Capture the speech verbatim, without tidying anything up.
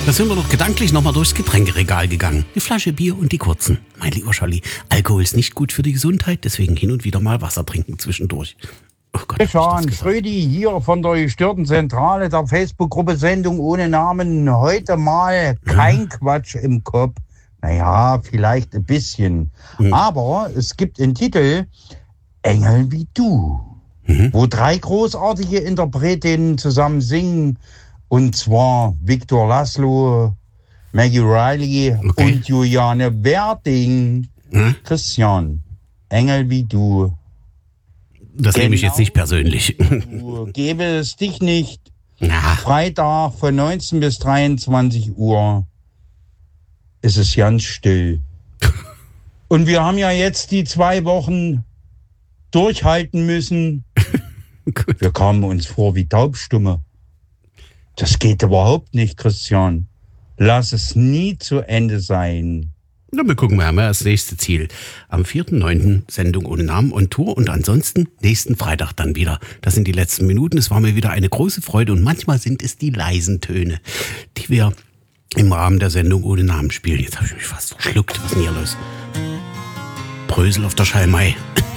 Da sind wir doch gedanklich nochmal durchs Getränkeregal gegangen. Die Flasche Bier und die kurzen. Mein lieber Scholli, Alkohol ist nicht gut für die Gesundheit, deswegen hin und wieder mal Wasser trinken zwischendurch. Oh Gott, hab ich Schon, das gesagt? Schrödi hier von der gestörten Zentrale der Facebook-Gruppe Sendung ohne Namen. Heute mal kein Quatsch im Kopf. Naja, vielleicht ein bisschen. Mhm. Aber es gibt einen Titel, Engel wie du, Mhm. wo drei großartige Interpretinnen zusammen singen. Und zwar Victor Laszlo, Maggie Riley Okay. und Juliane Werding. Mhm. Christian, Engel wie du. Das nehme ich jetzt Genau. nicht persönlich. Du gäbe es dich nicht. Na, Freitag von neunzehn bis dreiundzwanzig Uhr ist es ganz still. Und wir haben ja jetzt die zwei Wochen durchhalten müssen. gut. Wir kamen uns vor wie Taubstumme. Das geht überhaupt nicht, Christian. Lass es nie zu Ende sein. Na, wir gucken mal, haben wir das nächste Ziel. Am vierten neunten Sendung ohne Namen und Tour und ansonsten nächsten Freitag dann wieder. Das sind die letzten Minuten. Es war mir wieder eine große Freude und manchmal sind es die leisen Töne, die wir im Rahmen der Sendung ohne Namen spielen. Jetzt habe ich mich fast verschluckt. Was ist denn hier los? Brösel auf der Schalmei.